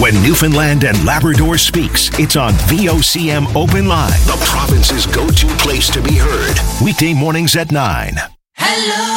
When Newfoundland and Labrador speaks, it's on VOCM Open Line, the province's go-to place to be heard. Weekday mornings at 9. Hello.